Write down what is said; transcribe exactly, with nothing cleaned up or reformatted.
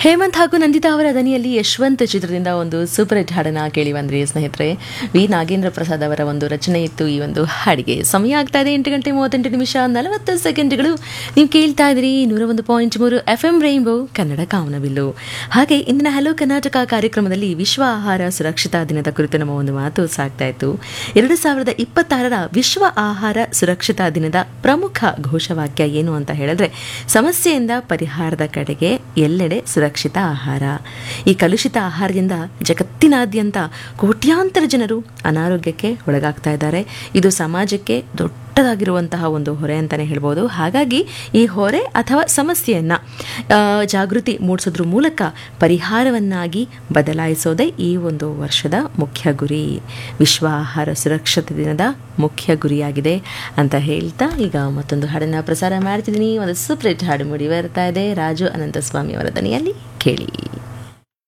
ಹೇಮಂತ್ ಹಾಗೂ ನಂದಿತಾ ಅವರ ದನಿಯಲ್ಲಿ ಯಶವಂತ್ ಚಿತ್ರದಿಂದ ಒಂದು ಸೂಪರ್ ಹಿಟ್ ಹಾಡನ್ನ ಕೇಳಿ ಬಂದ್ರಿ ಸ್ನೇಹಿತರೆ. ವಿ ನಾಗೇಂದ್ರ ಪ್ರಸಾದ್ ಅವರ ಒಂದು ರಚನೆ ಇತ್ತು ಈ ಒಂದು ಹಾಡಿಗೆ. ಸಮಯ ಆಗ್ತಾ ಇದೆ ಎಂಟು ಗಂಟೆ ಮೂವತ್ತೆಂಟು ನಿಮಿಷ ನಲವತ್ತು ಸೆಕೆಂಡ್ಗಳು. ನೀವು ಕೇಳ್ತಾ ಇದ್ರಿ ನೂರ ಒಂದು ಪಾಯಿಂಟ್ ಮೂರು ಎಫ್ ಎಂ ರೈನ್ಬೋ ಕನ್ನಡ ಕಾಮನಬಿಲ್ಲು. ಹಾಗೆ ಇಂದಿನ ಹಲೋ ಕರ್ನಾಟಕ ಕಾರ್ಯಕ್ರಮದಲ್ಲಿ ವಿಶ್ವ ಆಹಾರ ಸುರಕ್ಷತಾ ದಿನದ ಕುರಿತು ನಮ್ಮ ಒಂದು ಮಾತು ಸಾಗ್ತಾ ಇತ್ತು. ಎರಡು ಸಾವಿರದ ಇಪ್ಪತ್ತಾರರ ವಿಶ್ವ ಆಹಾರ ಸುರಕ್ಷತಾ ದಿನದ ಪ್ರಮುಖ ಘೋಷವಾಕ್ಯ ಏನು ಅಂತ ಹೇಳಿದ್ರೆ, ಸಮಸ್ಯೆಯಿಂದ ಪರಿಹಾರದ ಕಡೆಗೆ ಎಲ್ಲೆಡೆ ಸುರಕ್ಷಿತ ಆಹಾರ. ಈ ಕಲುಷಿತ ಆಹಾರದಿಂದ ಜಗತ್ತಿನಾದ್ಯಂತ ಕೋಟ್ಯಾಂತರ ಜನರು ಅನಾರೋಗ್ಯಕ್ಕೆ ಒಳಗಾಗ್ತಾ ಇದ್ದಾರೆ. ಇದು ಸಮಾಜಕ್ಕೆ ದೊಡ್ಡದಾಗಿರುವಂತಹ ಒಂದು ಹೊರೆ ಅಂತಲೇ ಹೇಳ್ಬೋದು. ಹಾಗಾಗಿ ಈ ಹೊರೆ ಅಥವಾ ಸಮಸ್ಯೆಯನ್ನು ಜಾಗೃತಿ ಮೂಡಿಸೋದ್ರ ಮೂಲಕ ಪರಿಹಾರವನ್ನಾಗಿ ಬದಲಾಯಿಸೋದೇ ಈ ಒಂದು ವರ್ಷದ ಮುಖ್ಯ ಗುರಿ. ವಿಶ್ವ ಆಹಾರ ಸುರಕ್ಷತೆ ದಿನದ ಮುಖ್ಯ ಗುರಿಯಾಗಿದೆ ಅಂತ ಹೇಳ್ತಾ ಈಗ ಮತ್ತೊಂದು ಹಾಡನ್ನು ಪ್ರಸಾರ ಮಾಡ್ತಿದ್ದೀನಿ. ಒಂದು ಸೂಪರ್ ಹಿಟ್ ಹಾಡು ಮೂಡಿ ಬರ್ತಾ ಇದೆ. ರಾಜು ಅನಂತಸ್ವಾಮಿ ಅವರ ದನಿಯಲ್ಲಿ ಕೇಳಿ.